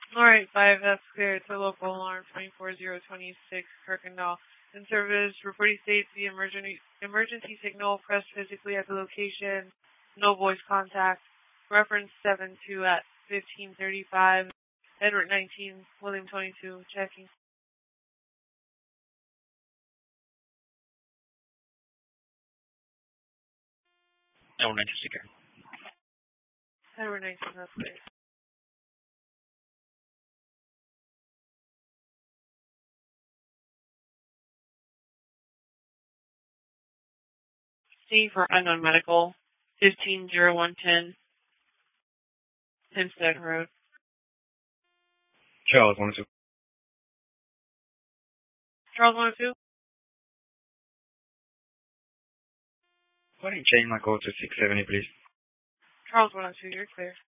Alright, 5, that's clear to local alarm 24026 Kirkendall. In service, reporting states the emergency signal pressed physically at the location, no voice contact. Reference 72 at 1535, Edward 19, William 22, checking. Edward 19, secure. Edward 19, that's clear. C for unknown medical, 150110, Hempstead Road. Charles 102. Charles 102? Why don't you change my code to 670, please? Charles 102, you're clear.